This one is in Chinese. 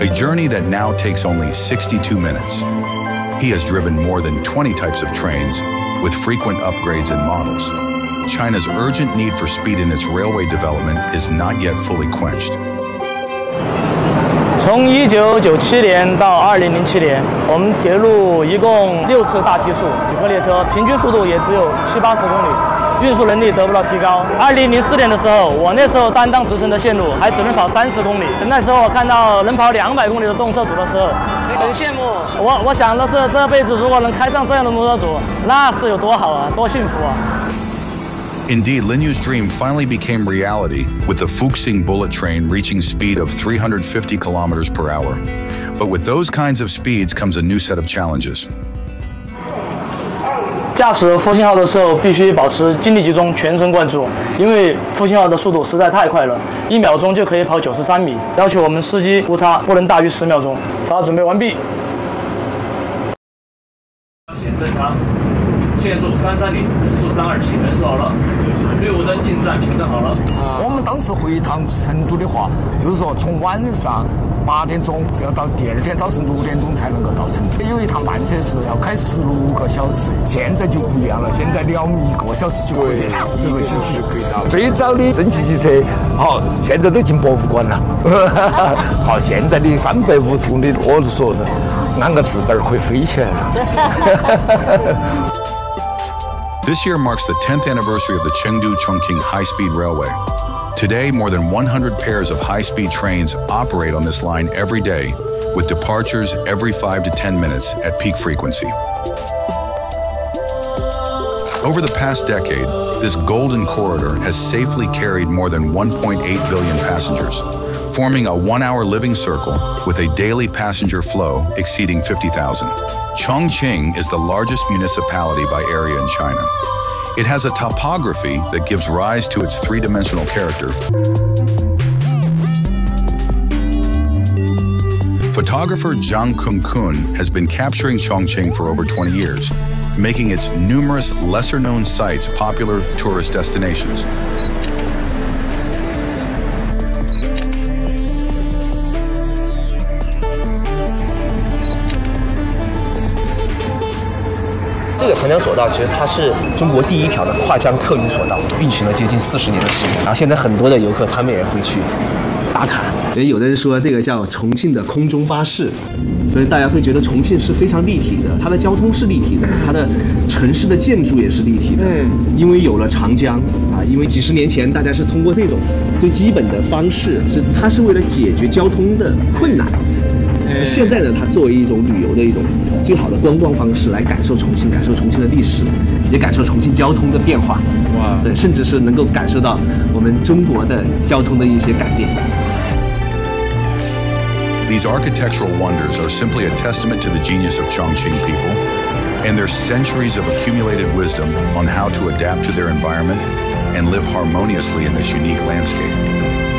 a journey that now takes only 62 minutes. He has driven more than 20 types of trains with frequent upgrades and models. China's urgent need for speed in its railway development is not yet fully quenched. 从1997年到2007年，我们铁路一共6次大提速，和列车平均速度也只有70-80公里，运输能力得不到提高。2004年的时候，我那时候担当直升的线路还只能跑30公里，那时候我看到能跑200公里的动车组的时候，很羡慕。我想的是这辈子如果能开上这样的摩托组，那是有多好啊，多幸福啊！ Indeed, Lin Yu's dream finally became reality with the Fuxing bullet train reaching speed of 350 kilometers per hour. But with those kinds of speeds comes a new set of challenges. 驾驶复兴号的时候必须保持精力集中、全神贯注，因为复兴号的速度实在太快了，1秒钟就可以跑93米，要求我们司机误差不能大于10秒钟。发准备完毕。 线正常，限速330，人速327，人数好了。 绿雾灯进站，平整好了。 我们当时回趟成都的话，就是说从晚上8点钟要到第2天早晨6点钟才能够到成都。有一趟慢车是要开16个小时，现在就不一样了，现在只要1个小时就可以到这个景区就可以到。最早的蒸汽机车，好，现在都进博物馆了。好，现在的350公里，我就说是按个字本可以飞起来了。 This year marks the 10th anniversary of the Chengdu-Chongqing high-speed railway. Today, more than 100 pairs of high-speed trains operate on this line every day, with departures every 5 to 10 minutes at peak frequency. Over the past decade, this golden corridor has safely carried more than 1.8 billion passengers, forming a 1-hour living circle with a daily passenger flow exceeding 50,000. Chongqing is the largest municipality by area in China. It has a topography that gives rise to its three-dimensional character. Photographer Zhang Kungkun has been capturing Chongqing for over 20 years, making its numerous lesser-known sites popular tourist destinations. "这个长江索道其实它是中国第1条的跨江客运索道，运行了接近40年的时间。然后现在很多的游客他们也会去打卡。所以有的人说这个叫重庆的空中巴士，所以大家会觉得重庆是非常立体的，它的交通是立体的，它的城市的建筑也是立体的。因为有了长江啊，因为几十年前大家是通过这种最基本的方式，它是为了解决交通的困难。现在呢，它作为一种旅游的一种最好的观光方式来感受重庆，感受重庆的历史，也感受重庆交通的变化。哇，对，甚至是能够感受到我们中国的交通的一些改变。 These architectural wonders are simply a testament to the genius of Chongqing people and their centuries of accumulated wisdom on how to adapt to their environment and live harmoniously in this unique landscape.